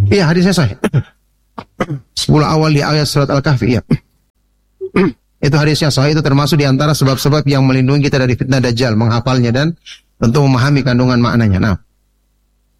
Iya, hadisnya sahih. 10 awal di ayat surat Al-Kahfi, iya. Itu hadisnya sahih, itu termasuk di antara sebab-sebab yang melindungi kita dari fitnah Dajjal, menghafalnya dan tentu memahami kandungan maknanya. Nah.